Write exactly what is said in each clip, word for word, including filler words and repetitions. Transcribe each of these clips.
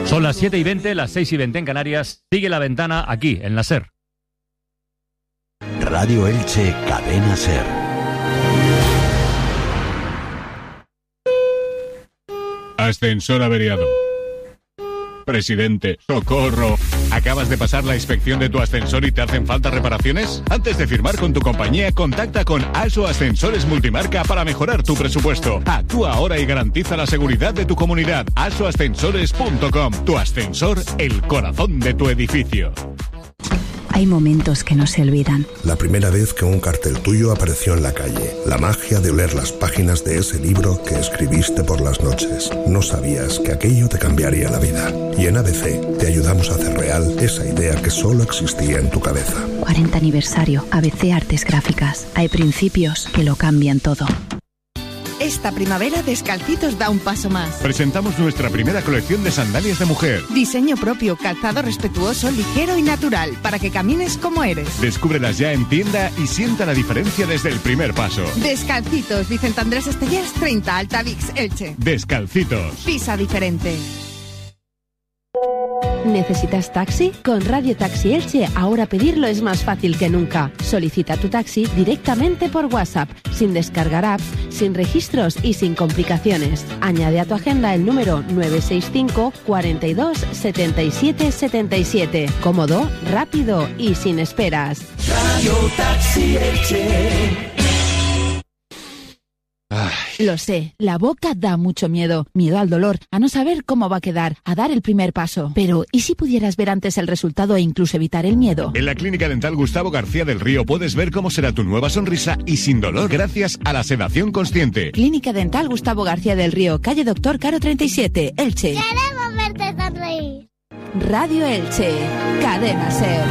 Son las siete y veinte, las seis y veinte en Canarias. Sigue La Ventana aquí, en la SER. Radio Elche, Cadena SER. Ascensor averiado. Presidente, socorro. ¿Acabas de pasar la inspección de tu ascensor y te hacen falta reparaciones? Antes de firmar con tu compañía, contacta con ASO Ascensores Multimarca para mejorar tu presupuesto. Actúa ahora y garantiza la seguridad de tu comunidad. aso ascensores punto com. Tu ascensor, el corazón de tu edificio. Hay momentos que no se olvidan. La primera vez que un cartel tuyo apareció en la calle. La magia de oler las páginas de ese libro que escribiste por las noches. No sabías que aquello te cambiaría la vida. Y en A B C te ayudamos a hacer real esa idea que solo existía en tu cabeza. cuarenta aniversario. A B C Artes Gráficas. Hay principios que lo cambian todo. Esta primavera Descalcitos da un paso más. Presentamos nuestra primera colección de sandalias de mujer. Diseño propio, calzado respetuoso, ligero y natural, para que camines como eres. Descúbrelas ya en tienda y sienta la diferencia desde el primer paso. Descalcitos, Vicente Andrés Estellés, treinta, Altavix, Elche. Descalcitos. Pisa diferente. ¿Necesitas taxi? Con Radio Taxi Elche ahora pedirlo es más fácil que nunca. Solicita tu taxi directamente por WhatsApp, sin descargar apps, sin registros y sin complicaciones. Añade a tu agenda el número nueve seis cinco, cuarenta y dos, setenta y siete, setenta y siete. Cómodo, rápido y sin esperas. Radio Taxi Elche. Ay. Lo sé, la boca da mucho miedo. Miedo al dolor, a no saber cómo va a quedar, a dar el primer paso. Pero, ¿y si pudieras ver antes el resultado e incluso evitar el miedo? En la Clínica Dental Gustavo García del Río puedes ver cómo será tu nueva sonrisa y sin dolor gracias a la sedación consciente. Clínica Dental Gustavo García del Río, calle Doctor Caro treinta y siete, Elche. Queremos verte sonreír. Radio Elche, Cadena SER.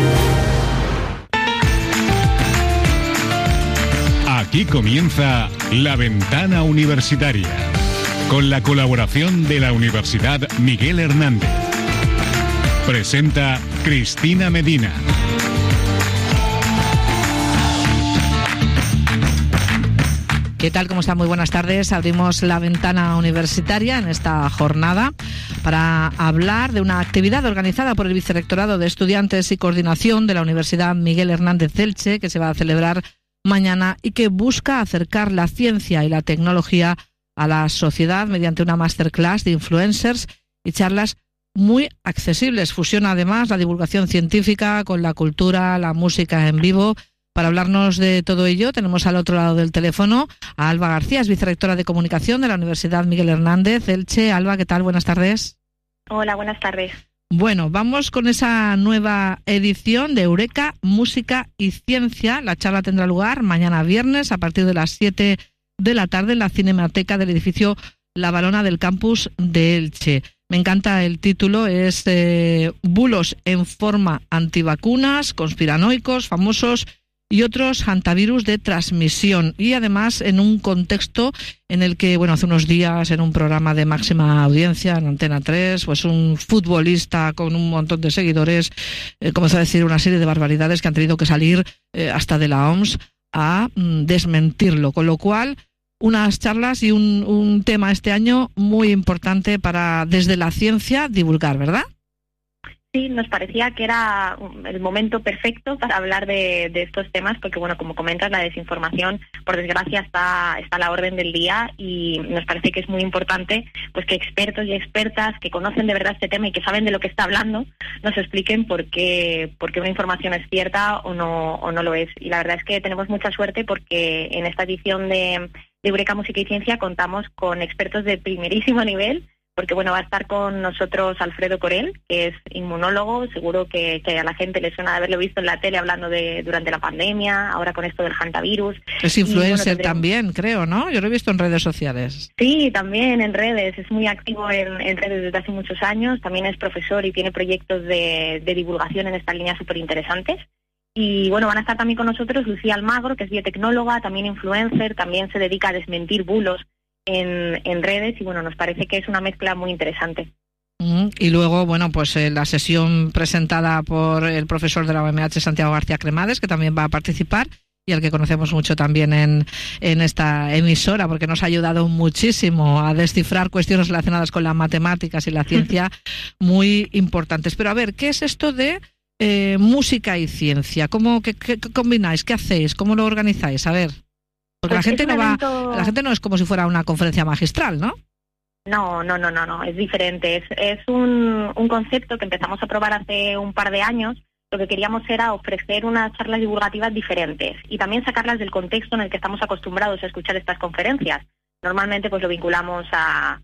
Aquí comienza La Ventana Universitaria, con la colaboración de la Universidad Miguel Hernández. Presenta Cristina Medina. ¿Qué tal? ¿Cómo están? Muy buenas tardes. Abrimos La Ventana Universitaria en esta jornada para hablar de una actividad organizada por el Vicerrectorado de Estudiantes y Coordinación de la Universidad Miguel Hernández de Elche, que se va a celebrar mañana y que busca acercar la ciencia y la tecnología a la sociedad mediante una masterclass de influencers y charlas muy accesibles. Fusiona además la divulgación científica con la cultura, la música en vivo. Para hablarnos de todo ello tenemos al otro lado del teléfono a Alba García, es vicerrectora de Comunicación de la Universidad Miguel Hernández Elche. Alba, ¿qué tal? Buenas tardes. Hola, buenas tardes. Bueno, vamos con esa nueva edición de Eureka, Música y Ciencia. La charla tendrá lugar mañana viernes a partir de las siete de la tarde en la Cinemateca del edificio La Valona del campus de Elche. Me encanta el título, es eh, Bulos en forma antivacunas, conspiranoicos, famosos y otros hantavirus de transmisión, y además en un contexto en el que, bueno, hace unos días en un programa de máxima audiencia en Antena tres, pues un futbolista con un montón de seguidores eh, comenzó a decir una serie de barbaridades que han tenido que salir eh, hasta de la O M S a mm, desmentirlo, con lo cual unas charlas y un, un tema este año muy importante para desde la ciencia divulgar, ¿verdad? Sí, nos parecía que era el momento perfecto para hablar de, de estos temas, porque, bueno, como comentas, la desinformación, por desgracia, está, está a la orden del día, y nos parece que es muy importante pues que expertos y expertas que conocen de verdad este tema y que saben de lo que está hablando nos expliquen por qué, por qué una información es cierta o no, o no lo es. Y la verdad es que tenemos mucha suerte porque en esta edición de, de Eureka Música y Ciencia contamos con expertos de primerísimo nivel, porque, bueno, va a estar con nosotros Alfredo Corel, que es inmunólogo, seguro que, que a la gente le suena de haberlo visto en la tele hablando de durante la pandemia, ahora con esto del hantavirus. Es influencer, y, bueno, tendremos... también, creo, ¿no? Yo lo he visto en redes sociales. Sí, también en redes, es muy activo en, en redes desde hace muchos años, también es profesor y tiene proyectos de, de divulgación en esta línea súper interesantes. Y, bueno, van a estar también con nosotros Lucía Almagro, que es biotecnóloga, también influencer, también se dedica a desmentir bulos En, en redes, y, bueno, nos parece que es una mezcla muy interesante. Mm, y luego, bueno, pues eh, la sesión presentada por el profesor de la U M H, Santiago García Cremades, que también va a participar, y al que conocemos mucho también en, en esta emisora, porque nos ha ayudado muchísimo a descifrar cuestiones relacionadas con las matemáticas y la ciencia muy importantes. Pero a ver, ¿qué es esto de eh, música y ciencia? ¿Cómo qué, qué, qué combináis? ¿Qué hacéis? ¿Cómo lo organizáis? A ver, porque pues la gente no evento... va, la gente no es como si fuera una conferencia magistral, ¿no? No, no, no, no, no, es diferente. Es, es un, un concepto que empezamos a probar hace un par de años. Lo que queríamos era ofrecer unas charlas divulgativas diferentes y también sacarlas del contexto en el que estamos acostumbrados a escuchar estas conferencias. Normalmente pues lo vinculamos a,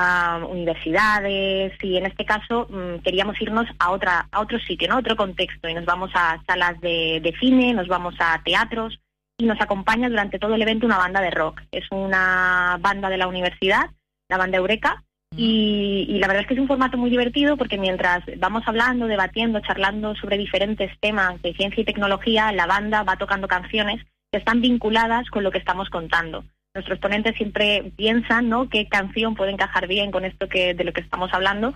a universidades y en este caso mmm, queríamos irnos a otra a otro sitio, ¿no? Otro contexto, y nos vamos a salas de, de cine, nos vamos a teatros y nos acompaña durante todo el evento una banda de rock. Es una banda de la universidad, la banda Eureka. Y, y la verdad es que es un formato muy divertido porque mientras vamos hablando, debatiendo, charlando sobre diferentes temas de ciencia y tecnología, la banda va tocando canciones que están vinculadas con lo que estamos contando. Nuestros ponentes siempre piensan, ¿no?, qué canción puede encajar bien con esto que de lo que estamos hablando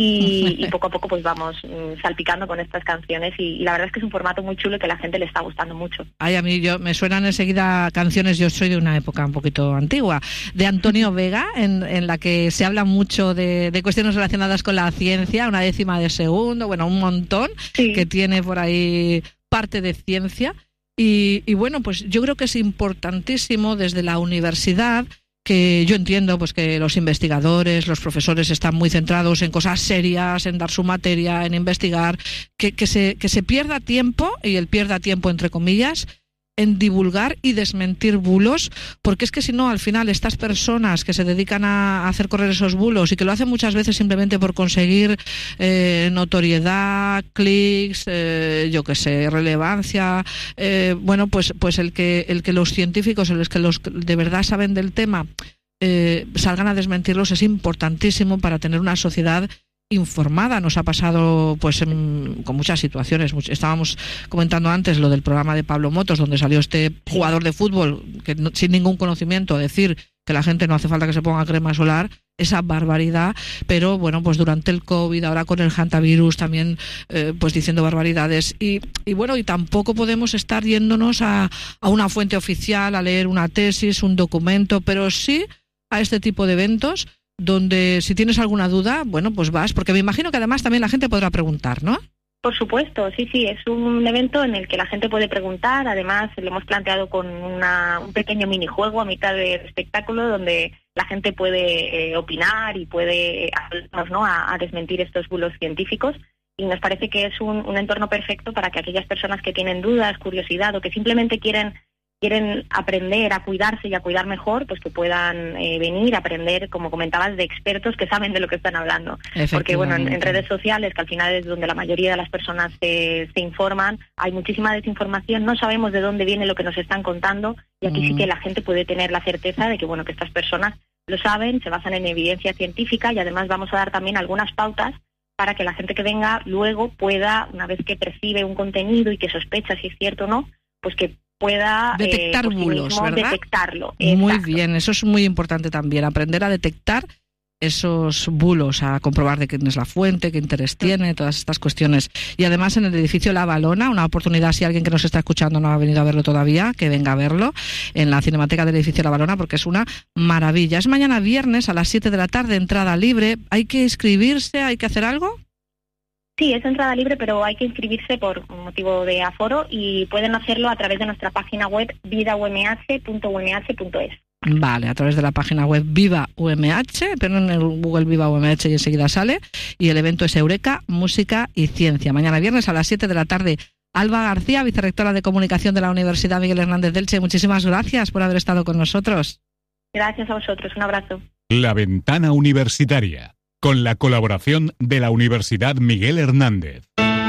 y, y poco a poco pues vamos mm, salpicando con estas canciones y, y la verdad es que es un formato muy chulo y que a la gente le está gustando mucho. Ay, a mí yo me suenan enseguida canciones, yo soy de una época un poquito antigua, de Antonio Vega, en, en la que se habla mucho de, de cuestiones relacionadas con la ciencia, una décima de segundo, bueno, un montón, sí, que tiene por ahí parte de ciencia. Y, y bueno, pues yo creo que es importantísimo desde la universidad, que yo entiendo pues que los investigadores, los profesores están muy centrados en cosas serias, en dar su materia, en investigar, que, que, se, que se pierda tiempo, y el pierda tiempo entre comillas, en divulgar y desmentir bulos, porque es que si no, al final, estas personas que se dedican a hacer correr esos bulos y que lo hacen muchas veces simplemente por conseguir eh, notoriedad, clics, eh, yo qué sé, relevancia, eh, bueno, pues pues el que el que los científicos, los que los de verdad saben del tema, eh, salgan a desmentirlos es importantísimo para tener una sociedad informada. Nos ha pasado pues en, con muchas situaciones. Estábamos comentando antes lo del programa de Pablo Motos, donde salió este jugador de fútbol que no, sin ningún conocimiento, a decir que la gente no hace falta que se ponga crema solar, esa barbaridad. Pero bueno, pues durante el COVID, ahora con el hantavirus también eh, pues diciendo barbaridades y, y bueno, y tampoco podemos estar yéndonos a, a una fuente oficial a leer una tesis, un documento, pero sí a este tipo de eventos donde si tienes alguna duda, bueno, pues vas, porque me imagino que además también la gente podrá preguntar, ¿no? Por supuesto, sí, sí, es un evento en el que la gente puede preguntar. Además, lo hemos planteado con una, un pequeño minijuego a mitad del espectáculo donde la gente puede eh, opinar y puede ayudarnos, ¿no?, a, a desmentir estos bulos científicos. Y nos parece que es un, un entorno perfecto para que aquellas personas que tienen dudas, curiosidad o que simplemente quieren quieren aprender a cuidarse y a cuidar mejor, pues que puedan eh, venir a aprender, como comentabas, de expertos que saben de lo que están hablando. Porque bueno, en, en redes sociales, que al final es donde la mayoría de las personas se, se informan, hay muchísima desinformación, no sabemos de dónde viene lo que nos están contando, y aquí mm. sí que la gente puede tener la certeza de que bueno, que estas personas lo saben, se basan en evidencia científica, y además vamos a dar también algunas pautas para que la gente que venga luego pueda, una vez que percibe un contenido y que sospecha si es cierto o no, pues que pueda detectar eh, bulos, ¿verdad? Detectarlo. Muy Exacto. bien, eso es muy importante también, aprender a detectar esos bulos, a comprobar de quién es la fuente, qué interés tiene, todas estas cuestiones. Y además en el edificio La Valona, una oportunidad, si alguien que nos está escuchando no ha venido a verlo todavía, que venga a verlo en la Cinemateca del edificio La Valona, porque es una maravilla. Es mañana viernes a las siete de la tarde, entrada libre. ¿Hay que inscribirse? ¿Hay que hacer algo? Sí, es entrada libre, pero hay que inscribirse por motivo de aforo y pueden hacerlo a través de nuestra página web vida u m h punto u m h punto es. Vale, a través de la página web Viva U M H, pero en el Google Viva U M H y enseguida sale. Y el evento es Eureka, Música y Ciencia. Mañana viernes a las siete de la tarde. Alba García, vicerrectora de Comunicación de la Universidad Miguel Hernández de Elche, muchísimas gracias por haber estado con nosotros. Gracias a vosotros, un abrazo. La Ventana Universitaria, con la colaboración de la Universidad Miguel Hernández.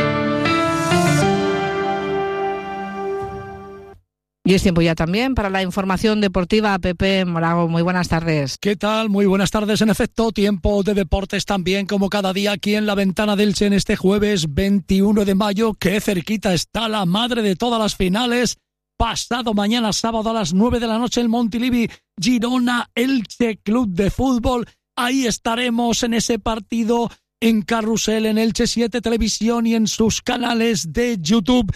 Y es tiempo ya también para la información deportiva. Pepe Morago, muy buenas tardes. ¿Qué tal? Muy buenas tardes. En efecto, tiempo de deportes también, como cada día aquí en la Ventana del Elche en este jueves veintiuno de mayo. Qué cerquita está la madre de todas las finales. Pasado mañana sábado a las nueve de la noche el Montilivi, Girona Elche Club de Fútbol. Ahí estaremos en ese partido en Carrusel, en Elche siete Televisión y en sus canales de YouTube.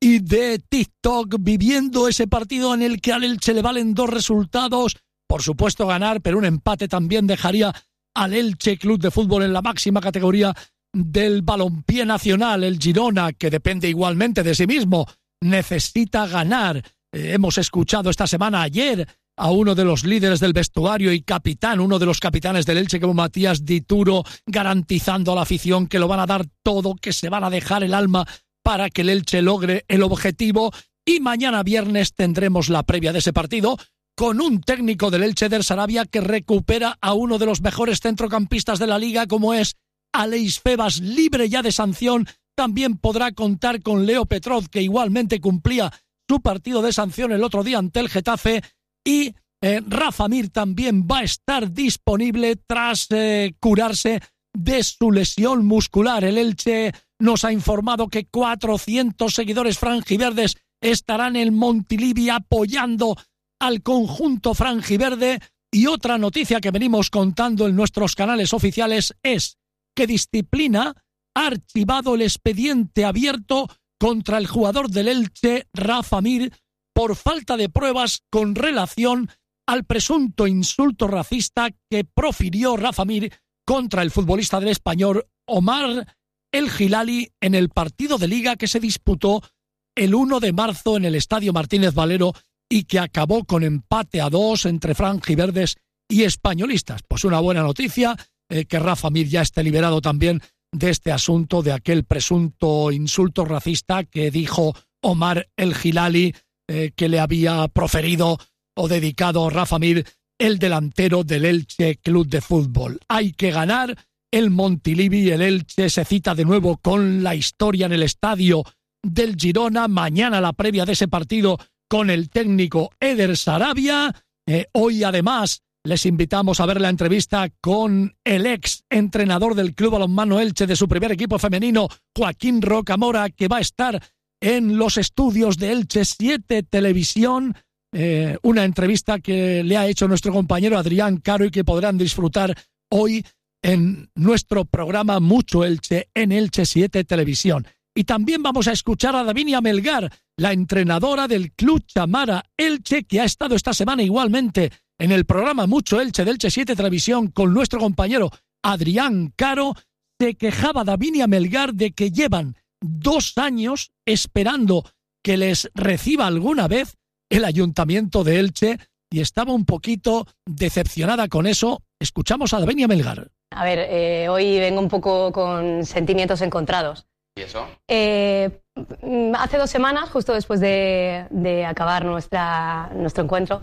y de TikTok, viviendo ese partido en el que al Elche le valen dos resultados. Por supuesto ganar, pero un empate también dejaría al Elche Club de Fútbol en la máxima categoría del balompié nacional. El Girona, que depende igualmente de sí mismo, necesita ganar. Eh, hemos escuchado esta semana, ayer, a uno de los líderes del vestuario y capitán, uno de los capitanes del Elche, como Matías Dituro, garantizando a la afición que lo van a dar todo, que se van a dejar el alma para que el Elche logre el objetivo. Y mañana viernes tendremos la previa de ese partido con un técnico del Elche, Eder Sarabia, que recupera a uno de los mejores centrocampistas de la liga, como es Aleix Febas, libre ya de sanción. También podrá contar con Leo Petrov, que igualmente cumplía su partido de sanción el otro día ante el Getafe. Y eh, Rafa Mir también va a estar disponible tras eh, curarse de su lesión muscular. El Elche nos ha informado que cuatrocientos seguidores franjiverdes estarán en Montilivi apoyando al conjunto franjiverde. Y otra noticia que venimos contando en nuestros canales oficiales es que Disciplina ha archivado el expediente abierto contra el jugador del Elche, Rafa Mir, por falta de pruebas con relación al presunto insulto racista que profirió Rafa Mir contra el futbolista del Español Omar El Hilali en el partido de Liga que se disputó el uno de marzo en el Estadio Martínez Valero y que acabó con empate a dos entre franjiverdes y españolistas. Pues una buena noticia, eh, que Rafa Mir ya esté liberado también de este asunto, de aquel presunto insulto racista que dijo Omar El Hilali, eh, que le había proferido o dedicado Rafa Mir, el delantero del Elche Club de Fútbol. Hay que ganar el Montilivi. El Elche se cita de nuevo con la historia en el estadio del Girona. Mañana la previa de ese partido con el técnico Eder Sarabia. Eh, hoy además les invitamos a ver la entrevista con el ex entrenador del Club Balonmano Elche de su primer equipo femenino, Joaquín Rocamora, que va a estar en los estudios de Elche siete Televisión. Eh, una entrevista que le ha hecho nuestro compañero Adrián Caro y que podrán disfrutar hoy en nuestro programa Mucho Elche en Elche siete Televisión. Y también vamos a escuchar a Davinia Melgar, la entrenadora del Club Chamara Elche, que ha estado esta semana igualmente en el programa Mucho Elche de Elche siete Televisión con nuestro compañero Adrián Caro. Se quejaba Davinia Melgar de que llevan dos años esperando que les reciba alguna vez el Ayuntamiento de Elche y estaba un poquito decepcionada con eso. Escuchamos a Davinia Melgar. A ver, eh, hoy vengo un poco con sentimientos encontrados. ¿Y eso? Eh, hace dos semanas, justo después de, de acabar nuestra, nuestro encuentro,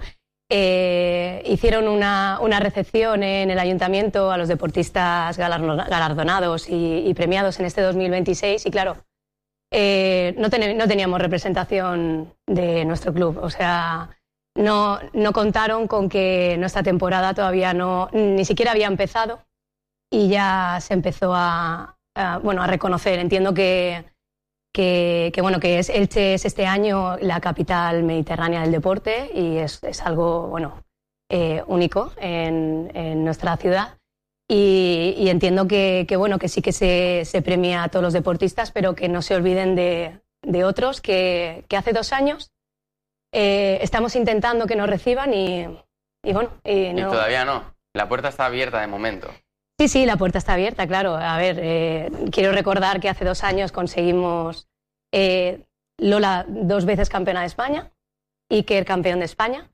eh, hicieron una, una recepción en el Ayuntamiento a los deportistas galardonados y, y premiados en este dos mil veintiséis y claro, eh, no, ten, no teníamos representación de nuestro club. O sea, no, no contaron con que nuestra temporada todavía no, ni siquiera había empezado y ya se empezó a... Uh, bueno, a reconocer. Entiendo que, que, que, bueno, que es, Elche es este año la capital mediterránea del deporte y es, es algo bueno, eh, único en, en nuestra ciudad y, y entiendo que, que, bueno, que sí que se, se premia a todos los deportistas, pero que no se olviden de, de otros que, que hace dos años eh, estamos intentando que nos reciban y, y bueno... Y, no... y todavía no. La puerta está abierta de momento. Sí, sí, la puerta está abierta, claro. A ver, eh, quiero recordar que hace dos años conseguimos eh, Lola dos veces campeona de España, Iker campeón de España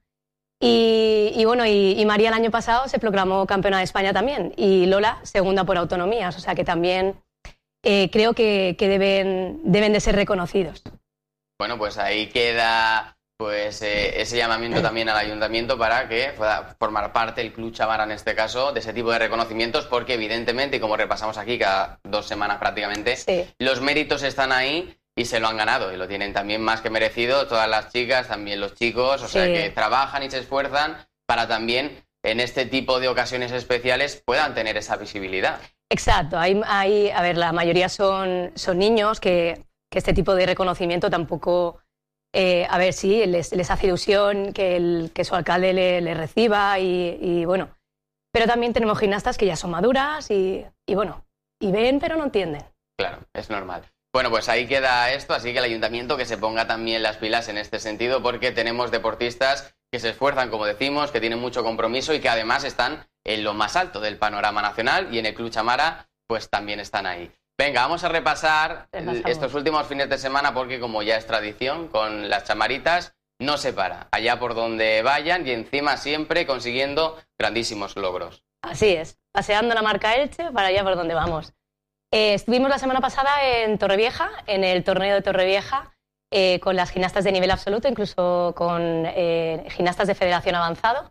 y, y bueno, y, y María el año pasado se proclamó campeona de España también y Lola segunda por autonomías, o sea que también eh, creo que, que deben, deben de ser reconocidos. Bueno, pues ahí queda... Pues eh, ese llamamiento también al ayuntamiento para que pueda formar parte el Club Chamara en este caso de ese tipo de reconocimientos porque evidentemente, y como repasamos aquí cada dos semanas prácticamente, sí, los méritos están ahí y se lo han ganado y lo tienen también más que merecido todas las chicas, también los chicos, o sea sí, que trabajan y se esfuerzan para también en este tipo de ocasiones especiales puedan tener esa visibilidad. Exacto, hay, hay a ver, la mayoría son, son niños que, que este tipo de reconocimiento tampoco... Eh, a ver, sí, les, les hace ilusión que, el, que su alcalde le, le reciba y, y bueno, pero también tenemos gimnastas que ya son maduras y, y bueno, y ven pero no entienden. Claro, es normal. Bueno, pues ahí queda esto, así que el ayuntamiento que se ponga también las pilas en este sentido, porque tenemos deportistas que se esfuerzan, como decimos, que tienen mucho compromiso y que además están en lo más alto del panorama nacional, y en el Club Chamara pues también están ahí. Venga, vamos a repasar el, estos últimos fines de semana, porque como ya es tradición con las chamaritas, no se para, allá por donde vayan, y encima siempre consiguiendo grandísimos logros. Así es, paseando la marca Elche para allá por donde vamos. Eh, estuvimos la semana pasada en Torrevieja, en el torneo de Torrevieja, eh, con las gimnastas de nivel absoluto, incluso con eh, gimnastas de federación avanzado.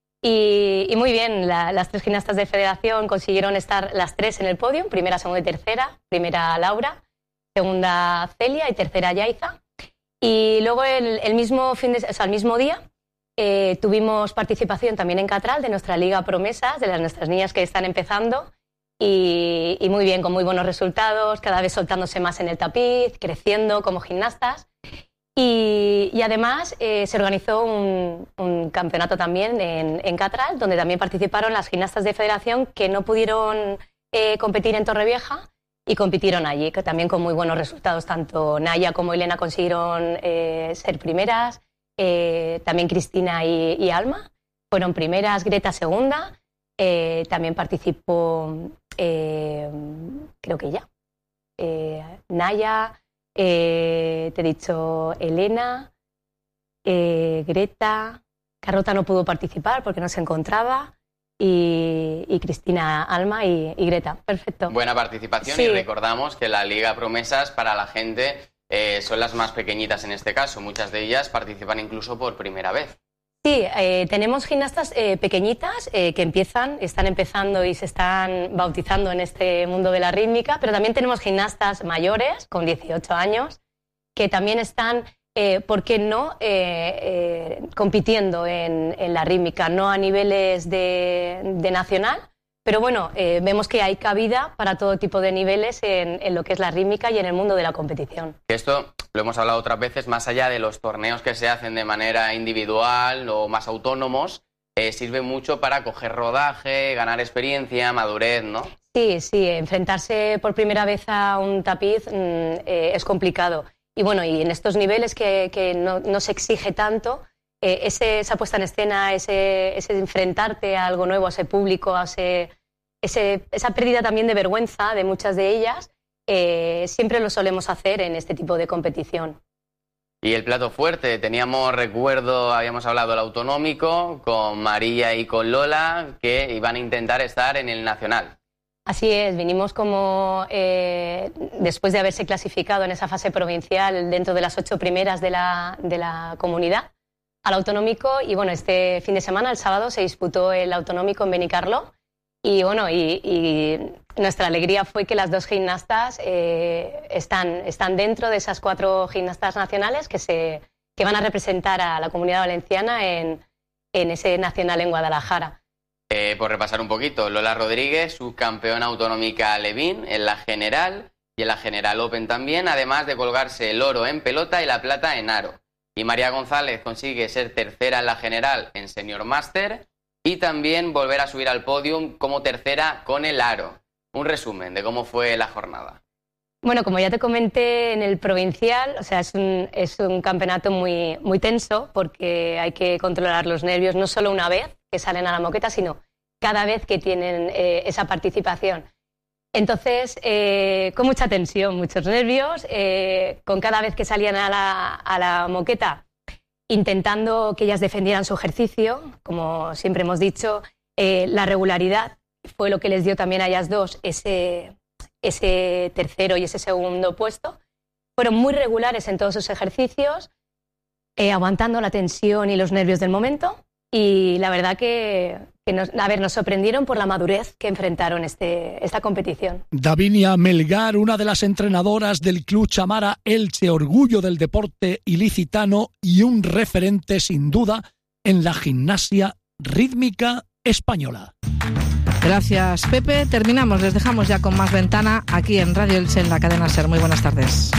Y, y muy bien, la, las tres gimnastas de federación consiguieron estar las tres en el podio, primera, segunda y tercera. Primera Laura, segunda Celia y tercera Yaiza. Y luego el, el, mismo, fin de, o sea, el mismo día eh, tuvimos participación también en Catral de nuestra Liga Promesas, de las nuestras niñas que están empezando. Y, y muy bien, con muy buenos resultados, cada vez soltándose más en el tapiz, creciendo como gimnastas. Y, y además eh, se organizó un, un campeonato también en, en Catral, donde también participaron las gimnastas de federación que no pudieron eh, competir en Torrevieja y compitieron allí, que también con muy buenos resultados. Tanto Naya como Elena consiguieron eh, ser primeras, eh, también Cristina y, y Alma fueron primeras, Greta segunda. Eh, también participó, eh, creo que ya, eh, Naya, eh, te he dicho Elena, eh, Greta, Carlota no pudo participar porque no se encontraba, y, y Cristina, Alma y, y Greta. Perfecto. Buena participación, sí. Y recordamos que la Liga Promesas para la gente eh, son las más pequeñitas en este caso. Muchas de ellas participan incluso por primera vez. Sí, eh, tenemos gimnastas eh, pequeñitas eh, que empiezan, están empezando y se están bautizando en este mundo de la rítmica, pero también tenemos gimnastas mayores, con dieciocho años, que también están, eh, ¿por qué no?, eh, eh, compitiendo en, en la rítmica, no a niveles de, de nacional, pero bueno, eh, vemos que hay cabida para todo tipo de niveles en, en lo que es la rítmica y en el mundo de la competición. Esto lo hemos hablado otras veces, más allá de los torneos que se hacen de manera individual o más autónomos, eh, sirve mucho para coger rodaje, ganar experiencia, madurez, ¿no? Sí, sí, enfrentarse por primera vez a un tapiz mmm, eh, es complicado. Y bueno, y en estos niveles que, que no, no se exige tanto, eh, ese, esa puesta en escena, ese, ese enfrentarte a algo nuevo, a ese público, a ese, ese, esa pérdida también de vergüenza de muchas de ellas, Eh, siempre lo solemos hacer en este tipo de competición. Y el plato fuerte, teníamos, recuerdo, habíamos hablado del autonómico con María y con Lola, que iban a intentar estar en el nacional. Así es, vinimos como eh, después de haberse clasificado en esa fase provincial dentro de las ocho primeras de la, de la comunidad al autonómico, y bueno, este fin de semana, el sábado, se disputó el autonómico en Benicarló. Y bueno, y, y nuestra alegría fue que las dos gimnastas eh, están, están dentro de esas cuatro gimnastas nacionales que, se, que van a representar a la Comunidad Valenciana en, en ese nacional en Guadalajara. Eh, por repasar un poquito, Lola Rodríguez, subcampeona autonómica Levín en la general y en la General Open también, además de colgarse el oro en pelota y la plata en aro. Y María González consigue ser tercera en la general en Senior Master, y también volver a subir al podium como tercera con el aro. Un resumen de cómo fue la jornada. Bueno, como ya te comenté en el provincial, o sea, es un, es un campeonato muy, muy tenso porque hay que controlar los nervios no solo una vez que salen a la moqueta, sino cada vez que tienen eh, esa participación. Entonces, eh, con mucha tensión, muchos nervios, eh, con cada vez que salían a la, a la moqueta, intentando que ellas defendieran su ejercicio, como siempre hemos dicho, eh, la regularidad fue lo que les dio también a ellas dos ese, ese tercero y ese segundo puesto. Fueron muy regulares en todos sus ejercicios, eh, aguantando la tensión y los nervios del momento, y la verdad que, que nos, a ver, nos sorprendieron por la madurez que enfrentaron este, esta competición. Davinia Melgar, una de las entrenadoras del Club Chamara Elche, orgullo del deporte ilicitano y un referente sin duda en la gimnasia rítmica española. Gracias, Pepe. Terminamos, les dejamos ya con más ventana aquí en Radio Elche en la cadena SER. Muy buenas tardes.